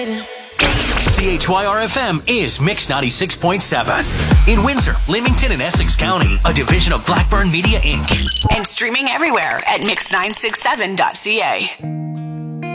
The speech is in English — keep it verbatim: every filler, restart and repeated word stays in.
C H Y R F M is Mix ninety-six point seven. In Windsor, Leamington, and Essex County, a division of Blackburn Media, Incorporated. And streaming everywhere at mix nine six seven dot c a.